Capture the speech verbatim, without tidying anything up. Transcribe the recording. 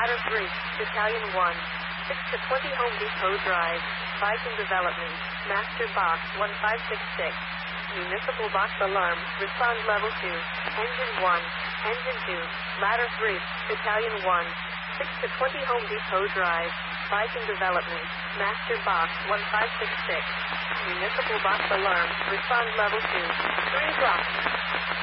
Ladder three, Battalion one, six to twenty Home Depot Drive, Viking Development, Master Box one five six six, Municipal Box Alarm, Respond Level two, Engine one, Engine two, Ladder three, Battalion one, six to twenty Home Depot Drive, Viking Development, Master Box one five six six, Municipal Box Alarm, Respond Level two, three o'clock.